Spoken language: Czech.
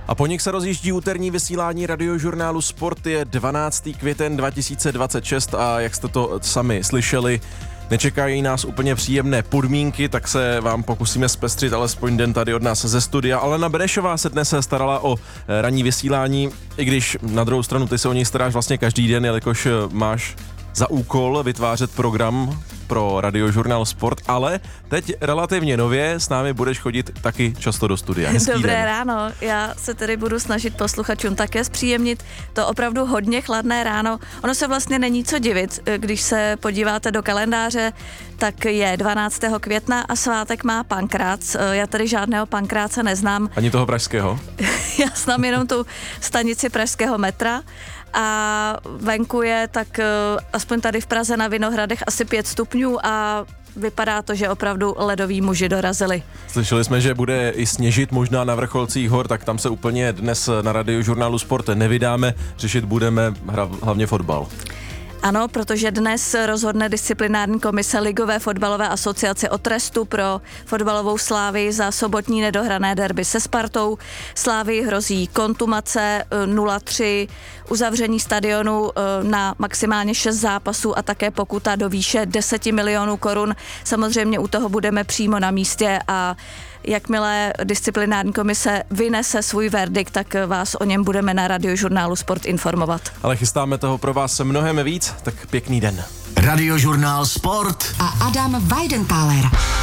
A po nich se rozjíždí úterní vysílání radiožurnálu Sport, je 12. květen 2026 a jak jste to sami slyšeli, nečekají nás úplně příjemné podmínky, tak se vám pokusíme zpestřit alespoň den tady od nás ze studia. Alena Benešová se dnes starala o ranní vysílání, i když na druhou stranu ty se o něj staráš vlastně každý den, jelikož máš za úkol vytvářet program pro radiožurnál Sport, ale teď relativně nově s námi budeš chodit taky často do studia. Dobré ráno, já se tedy budu snažit posluchačům také zpříjemnit to opravdu hodně chladné ráno. Ono se vlastně není co divit, když se podíváte do kalendáře, tak je 12. května a svátek má Pankrác. Já tady žádného Pankráce neznám. Ani toho pražského? Já znám jenom tu stanici pražského metra. A venku je tak aspoň tady v Praze na Vinohradech asi 5 stupňů a vypadá to, že opravdu ledoví muži dorazili. Slyšeli jsme, že bude i sněžit možná na vrcholcích hor, tak tam se úplně dnes na radiožurnálu Sport nevydáme, řešit budeme hlavně fotbal. Ano, protože dnes rozhodne disciplinární komise Ligové fotbalové asociace o trestu pro fotbalovou Slávii za sobotní nedohrané derby se Spartou. Slávii hrozí kontumace 0-3, uzavření stadionu na maximálně 6 zápasů a také pokuta do výše 10 milionů korun. Samozřejmě u toho budeme přímo na místě a jakmile disciplinární komise vynese svůj verdikt, tak vás o něm budeme na radiožurnálu Sport informovat. Ale chystáme toho pro vás mnohem víc, tak pěkný den. Radiožurnál Sport a Adam Weidentáler.